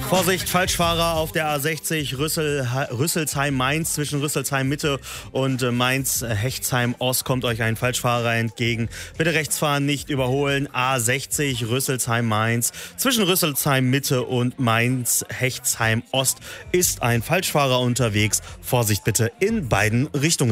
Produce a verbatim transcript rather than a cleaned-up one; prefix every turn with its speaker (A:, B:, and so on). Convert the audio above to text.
A: Vorsicht, Falschfahrer auf der A sechzig Rüssel, Rüsselsheim-Mainz. Zwischen Rüsselsheim-Mitte und äh, Mainz-Hechtsheim-Ost kommt euch ein Falschfahrer entgegen. Bitte rechts fahren, nicht überholen. A sechzig Rüsselsheim-Mainz. Zwischen Rüsselsheim-Mitte und Mainz-Hechtsheim-Ost ist ein Falschfahrer unterwegs. Vorsicht bitte in beiden Richtungen.